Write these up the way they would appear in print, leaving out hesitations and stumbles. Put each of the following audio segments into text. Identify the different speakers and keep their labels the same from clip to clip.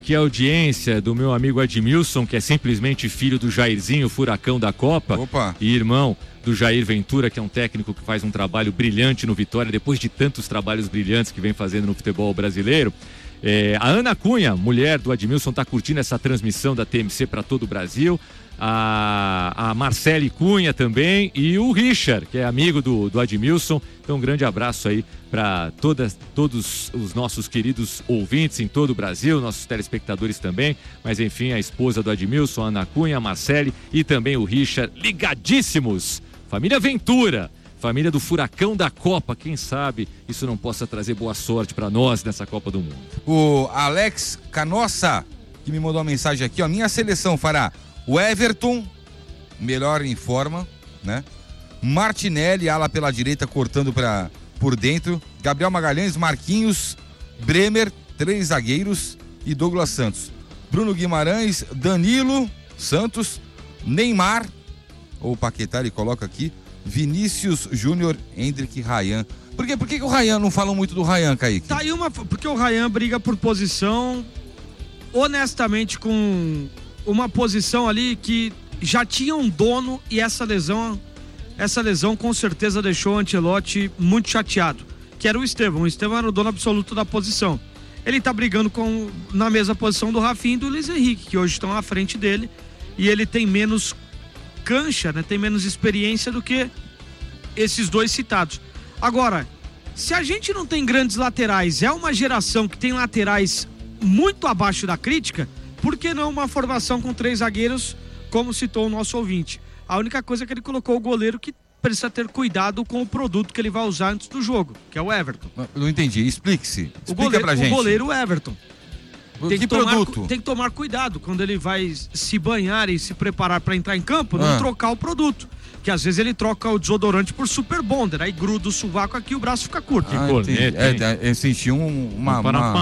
Speaker 1: Que a audiência do meu amigo Admilson, que é simplesmente filho do Jairzinho, furacão da Copa.
Speaker 2: Opa.
Speaker 1: E irmão do Jair Ventura, que é um técnico que faz um trabalho brilhante no Vitória, depois de tantos trabalhos brilhantes que vem fazendo no futebol brasileiro. A Ana Cunha, mulher do Admilson, está curtindo essa transmissão da TMC para todo o Brasil. A Marcele Cunha também e o Richard, que é amigo do Admilson. Então um grande abraço aí para todos os nossos queridos ouvintes em todo o Brasil, nossos telespectadores também, mas enfim, a esposa do Admilson, a Ana Cunha, a Marcele e também o Richard, ligadíssimos. Família Ventura, família do furacão da Copa, quem sabe isso não possa trazer boa sorte para nós nessa Copa do Mundo.
Speaker 2: O Alex Canossa, que me mandou uma mensagem aqui, ó, minha seleção fará o Everton, melhor em forma, né? Martinelli, ala pela direita, cortando por dentro. Gabriel Magalhães, Marquinhos, Bremer, 3 zagueiros e Douglas Santos. Bruno Guimarães, Danilo, Santos, Neymar, ou Paquetá, ele coloca aqui, Vinícius Júnior, Hendrick e Ryan. Por que o Ryan, não falam muito do Ryan, Kaique?
Speaker 3: Tá aí porque o Ryan briga por posição, honestamente, com uma posição ali que já tinha um dono, e essa lesão com certeza deixou o Ancelotti muito chateado, que era o Estevão. O Estevão era o dono absoluto da posição. Ele tá brigando na mesma posição do Rafinha e do Luiz Henrique, que hoje estão à frente dele, e ele tem menos cancha, né? Tem menos experiência do que esses dois citados. Agora, se a gente não tem grandes laterais, é uma geração que tem laterais muito abaixo da crítica, por que não uma formação com 3 zagueiros, como citou o nosso ouvinte? A única coisa é que ele colocou o goleiro, que precisa ter cuidado com o produto que ele vai usar antes do jogo, que é o Everton.
Speaker 2: Não entendi, explique-se. Explica pra gente.
Speaker 3: O goleiro Everton.
Speaker 2: Produto?
Speaker 3: Tem que tomar cuidado quando ele vai se banhar e se preparar para entrar em campo, não trocar o produto. Que às vezes ele troca o desodorante por Super Bonder, aí gruda o sovaco aqui e o braço fica curto.
Speaker 2: Eu senti uma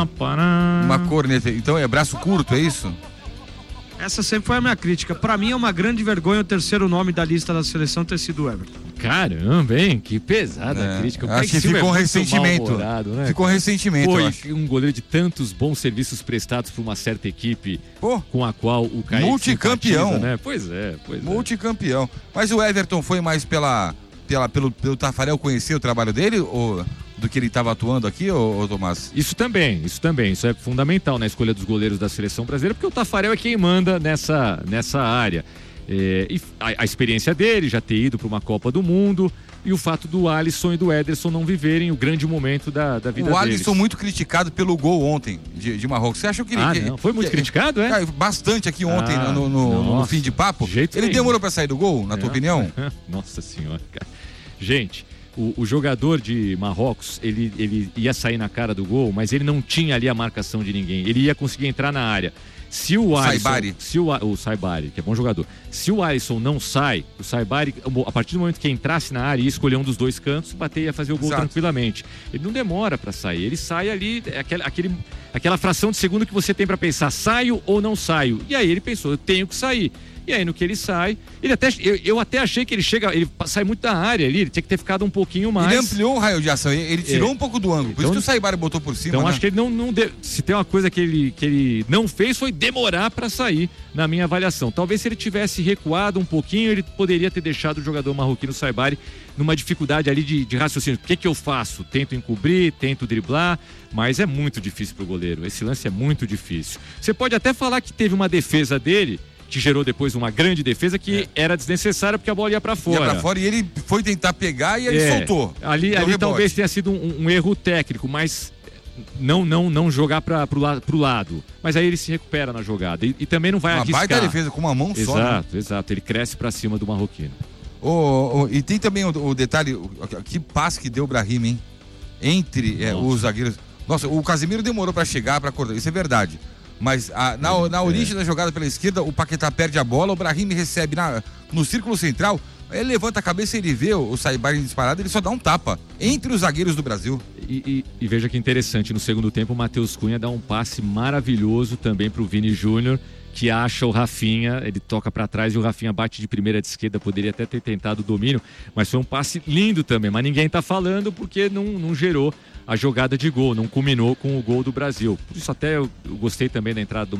Speaker 2: corneta. Então é braço curto, é isso?
Speaker 3: Essa sempre foi a minha crítica. Pra mim é uma grande vergonha o terceiro nome da lista da seleção ter sido o Everton.
Speaker 1: Caramba, hein? Que pesada a crítica.
Speaker 2: Acho que ficou ressentimento.
Speaker 1: Né?
Speaker 2: Ficou ressentimento, eu acho.
Speaker 1: Um goleiro de tantos bons serviços prestados por uma certa equipe com a qual o Kaique
Speaker 2: multicampeão,
Speaker 1: né? Pois é.
Speaker 2: Multicampeão. Mas o Everton foi mais pelo Tafarel conhecer o trabalho dele, ou do que ele estava atuando aqui, ô Tomás?
Speaker 1: Isso também. Isso é fundamental na escolha dos goleiros da seleção brasileira, porque o Tafarel é quem manda nessa área. E a experiência dele, já ter ido para uma Copa do Mundo, e o fato do Alisson e do Ederson não viverem o grande momento da vida deles.
Speaker 2: O Alisson muito criticado pelo gol ontem de Marrocos. Você achou que ele...
Speaker 1: não. Foi muito criticado, é?
Speaker 2: Bastante aqui ontem, no fim de papo. Ele demorou para sair do gol, na tua opinião?
Speaker 1: Nossa senhora, cara. Gente, o jogador de Marrocos, ele ia sair na cara do gol, mas ele não tinha ali a marcação de ninguém. Ele ia conseguir entrar na área. Se o Alisson, o Saibari, que é bom jogador, se o Alisson não sai, o Saibari, a partir do momento que entrasse na área, ia escolher um dos dois cantos, bater e ia fazer o gol tranquilamente. Ele não demora pra sair, ele sai ali, aquela fração de segundo que você tem pra pensar, saio ou não saio? E aí ele pensou, eu tenho que sair. E aí no que ele sai, eu até achei que ele sai muito da área ali, ele tinha que ter ficado um pouquinho mais.
Speaker 2: Ele ampliou o raio de ação, ele tirou um pouco do ângulo, por isso que o Saibari botou por cima.
Speaker 1: Então acho que ele se tem uma coisa que ele não fez, foi demorar para sair, na minha avaliação. Talvez se ele tivesse recuado um pouquinho, ele poderia ter deixado o jogador marroquino Saibari numa dificuldade ali de raciocínio. O que eu faço? Tento encobrir, tento driblar, mas é muito difícil pro goleiro, esse lance é muito difícil. Você pode até falar que teve uma defesa dele, que gerou depois uma grande defesa que era desnecessária porque a bola ia pra fora.
Speaker 2: Ia pra fora e ele foi tentar pegar e ele soltou.
Speaker 1: Ali talvez tenha sido um erro técnico, mas não jogar pro lado. Mas aí ele se recupera na jogada e também não vai arriscar. Uma baita defesa com uma mão só. Exato. Ele cresce pra cima do marroquino.
Speaker 2: E tem também o detalhe, que passe que deu o Brahim, hein? Entre os zagueiros. Nossa, o Casemiro demorou pra chegar, pra cortar. Isso é verdade. Mas na origem da jogada pela esquerda, o Paquetá perde a bola, o Brahim recebe no círculo central, ele levanta a cabeça e ele vê o Saibari disparado, ele só dá um tapa entre os zagueiros do Brasil.
Speaker 1: E veja que interessante, no segundo tempo o Matheus Cunha dá um passe maravilhoso também pro Vini Júnior, que acha o Rafinha, ele toca para trás e o Rafinha bate de primeira de esquerda, poderia até ter tentado o domínio, mas foi um passe lindo também, mas ninguém tá falando porque não gerou a jogada de gol, não culminou com o gol do Brasil. Por isso até eu gostei também da entrada do